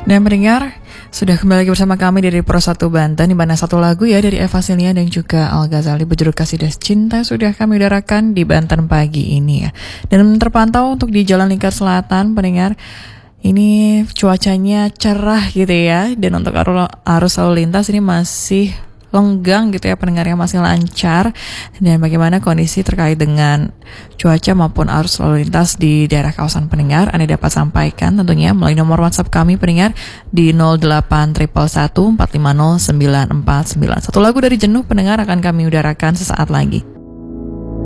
Dan pendengar, sudah kembali lagi bersama kami dari Pro 1 Banten, di mana satu lagu ya dari Eva Silnia dan juga Al Ghazali berjudul Kasih dan Cinta sudah kami udarakan di Banten pagi ini ya. Dan terpantau untuk di Jalan Lingkar Selatan, pendengar, ini cuacanya cerah gitu ya. Dan untuk arus lalu lintas ini masih lenggang gitu ya pendengarnya, masih lancar. Dan bagaimana kondisi terkait dengan cuaca maupun arus lalu lintas di daerah kawasan pendengar, Anda dapat sampaikan tentunya melalui nomor WhatsApp kami pendengar di 08111 450 949. Satu lagu dari Jenuh pendengar akan kami udarakan sesaat lagi.